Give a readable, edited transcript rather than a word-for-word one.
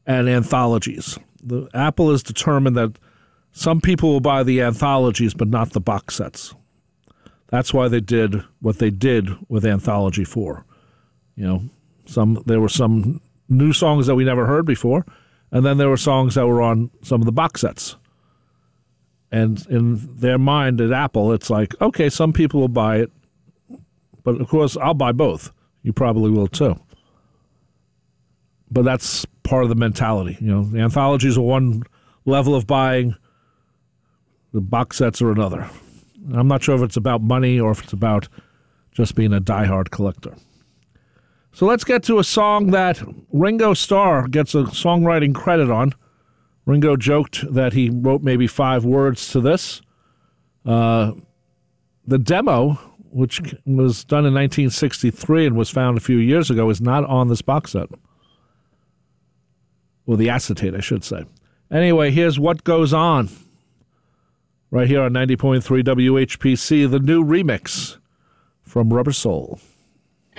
and anthologies. Apple has determined that some people will buy the anthologies but not the box sets. That's why they did what they did with Anthology 4. There were some new songs that we never heard before, and then there were songs that were on some of the box sets. And in their mind at Apple, it's like, okay, some people will buy it, but of course I'll buy both. You probably will too. But that's part of the mentality. The anthologies are one level of buying, the box sets are another. I'm not sure if it's about money or if it's about just being a diehard collector. So let's get to a song that Ringo Starr gets a songwriting credit on. Ringo joked that he wrote maybe 5 words to this. The demo, which was done in 1963 and was found a few years ago, is not on this box set. Well, the acetate, I should say. Anyway, here's What Goes On. Right here on 90.3 WHPC, the new remix from Rubber Soul.